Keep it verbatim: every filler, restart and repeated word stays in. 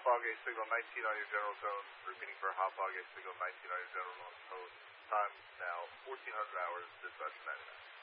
fog gauge signal nineteen on your general tone. Repeating for hot fog gauge signal nineteen on your general tone. Time now fourteen hundred hours, dispatch ninety-nine.